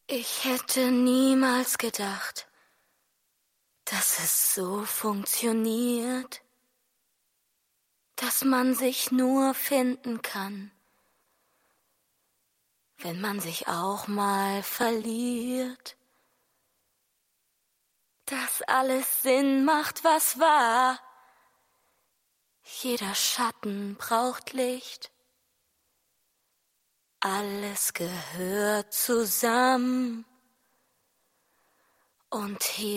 Ich hätte niemals gedacht, dass es so funktioniert, dass man sich nur finden kann, wenn man sich auch mal verliert, dass alles Sinn macht, was war. Jeder Schatten braucht Licht, alles gehört zusammen und hier